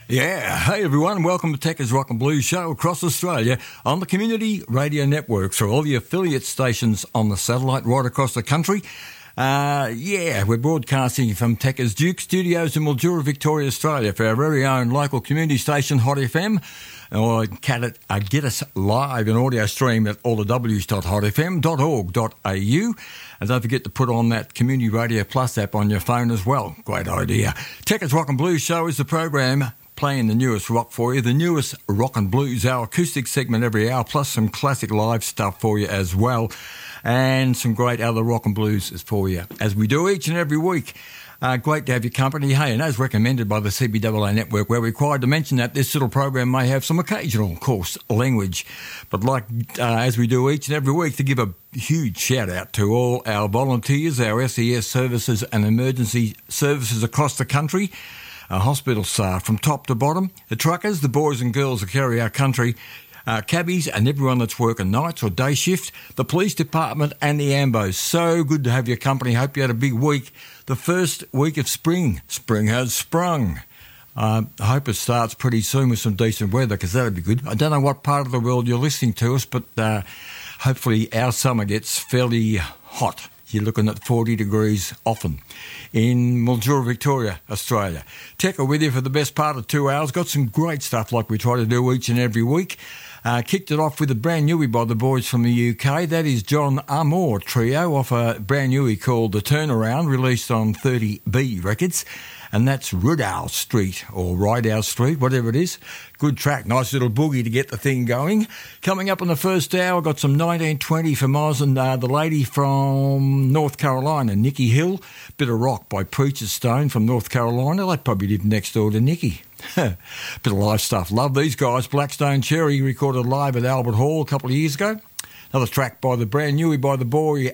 Yeah, hey everyone, welcome to Techers Rock and Blues Show across Australia on the Community Radio Network through all the affiliate stations on the satellite right across the country. We're broadcasting from Techers Duke Studios in Mildura, Victoria, Australia for our very own local community station, Hot FM. Or get us live in audio stream at allthews.hotfm.org.au. And don't forget to put on that Community Radio Plus app on your phone as well. Great idea. Techers Rock and Blues Show is the program playing the newest rock for you, the newest rock and blues, our acoustic segment every hour, plus some classic live stuff for you as well, and some great other rock and blues for you, as we do each and every week. Great to have your company. Hey, and as recommended by the CBAA Network, we're required to mention that this little program may have some occasional coarse language. But as we do each and every week, to give a huge shout out to all our volunteers, our SES services and emergency services across the country, our hospital staff from top to bottom, the truckers, the boys and girls that carry our country, cabbies and everyone that's working nights or day shift, the police department and the AMBOs. So good to have your company. Hope you had a big week. The first week of spring. Spring has sprung. I hope it starts pretty soon with some decent weather, because that'd be good. I don't know what part of the world you're listening to us, but hopefully our summer gets fairly hot. You're looking at 40 degrees often in Mildura, Victoria, Australia. Tech are with you for the best part of 2 hours. Got some great stuff like we try to do each and every week. Kicked it off with a brand newie by the boys from the UK. That is John Amor Trio off a brand newie called The Turnaround, released on 30B Records. And that's Rideau Street, or Rideau Street, whatever it is. Good track, nice little boogie to get the thing going. Coming up in the first hour, got some 1920 from Oz and the lady from North Carolina, Nikki Hill. Bit of rock by Preacher's Stone from North Carolina. They probably live next door to Nikki. Bit of live stuff. Love these guys. Blackstone Cherry recorded live at Albert Hall a couple of years ago. Another track by the brand newie by the boys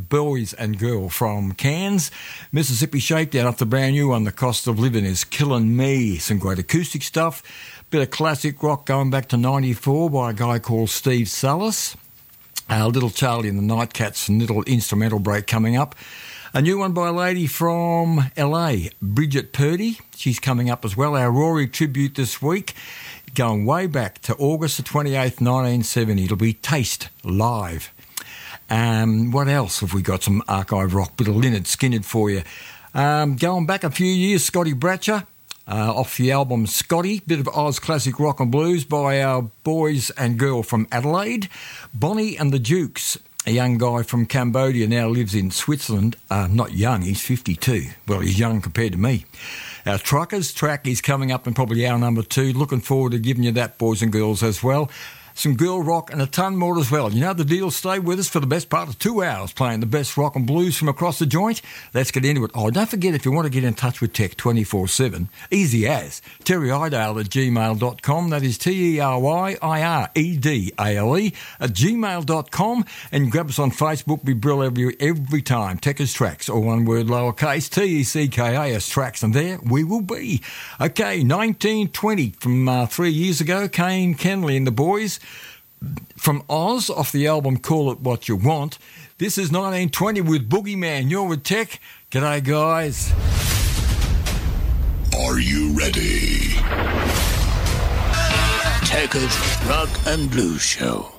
and girl from Cairns. Mississippi Shakedown off the brand new one. The Cost of Living is Killing Me. Some great acoustic stuff. Bit of classic rock going back to 94 by a guy called Steve Salas. Little Charlie and the Nightcats, and little instrumental break coming up. A new one by a lady from LA, Bridget Purdy. She's coming up as well. Our Rory tribute this week, going way back to August the 28th, 1970. It'll be Taste Live. What else have we got? Some archive rock, bit of Lynyrd Skynyrd for you. Going back a few years, Scotty Bratcher, off the album Scotty, bit of Oz classic rock and blues by our boys and girl from Adelaide. Bonnie and the Dukes, a young guy from Cambodia, now lives in Switzerland. Not young, he's 52. Well, he's young compared to me. Our Truckers track is coming up in probably hour number 2. Looking forward to giving you that, boys and girls, as well. Some girl rock and a ton more as well. You know the deal. Stay with us for the best part of 2 hours, playing the best rock and blues from across the joint. Let's get into it. Oh, don't forget, if you want to get in touch with Tech 24/7, easy as terryidale@gmail.com. That is TERYIREDALE @gmail.com. And grab us on Facebook. We brill every time. Techers Tracks, or one word lowercase, TECKAS Tracks. And there we will be. Okay, 1920 from 3 years ago. Kane Kenley and the boys from Oz off the album Call It What You Want. This is 1920 with Boogeyman. You're with Tech. G'day, guys. Are you ready? Techers Rock and Blues Show.